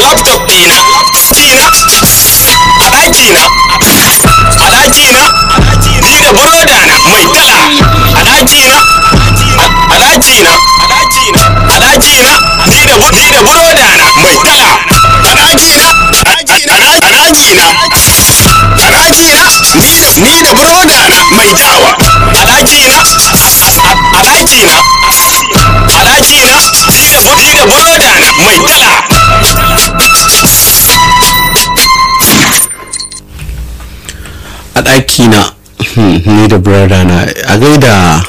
laptop ɗina jina a ɗakina ni da buroda na mai kala a ɗakina ni da buroda na mai kala a ɗakina ni da buroda na mai dawa a ɗakina ni da buroda na mai kala. A ɗakina ni da buroda na a gaida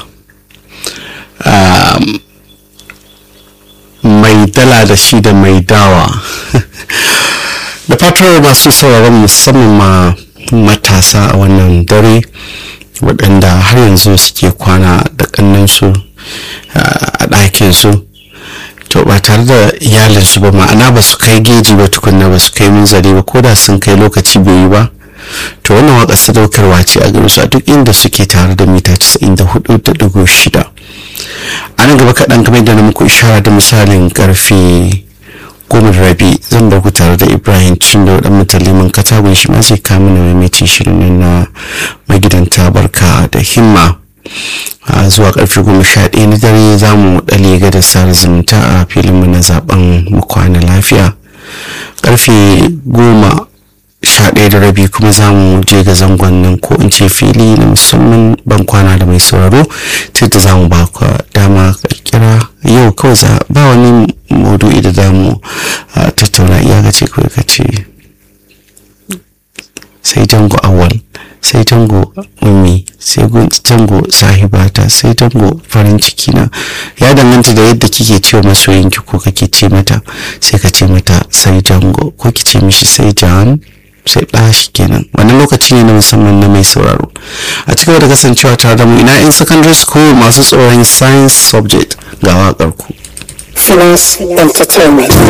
mai dala da shi da mai dawa da fatar masu sauraron musamman ma matasa a wannan dare waɗanda har yanzu suke kwana da ƙannansu a ɗakinsu to ba tare da iyalinsu ba, ma'ana ba su kai geji ba tukunna, ba su kai munzali ba, ko da sun kai lokaci bai yi ba. To wannan waƙar sadaukarwa ce a gare su a duk inda suke tare da mita 94.6. a nan gaba kaɗan kamar da na muku ishara da misalin karfe 10:30 zan bar ku tare da Ibrahim Cindo dan mutaliman Katagun, shi ma zai kawo mana maimaitin shirin nan na magidanta barka da himma. Zuwa karfe 11 na dare za mu ɗale ga da sar zumunta a filinmu na zaben mu kwana lafiya. Karfe 11:30 kuma za mu je ga zangon nan ko in ce fili na musamman ban kwana da mai sauraro, sai da za mu ba ku dama kira yau kawai ba wani maudu'i da za mu tattauna, iyakace kawai ka ce sai jango awal, sai jango ummi, sai jango sahibata, sai jango farin ciki na. Ya danganta da yadda kike cewa masoyinki ko kake ce mata, sai ka ce mata sai jango ko ki ce mishi sai jan, sai ɗashi kenan. Wannan lokaci ne na musamman na mai sauraro. A cikin da kasancewa tare da mu ina in secondary school masu tsoron science subject ga waƙar ku. Flash Entertainment.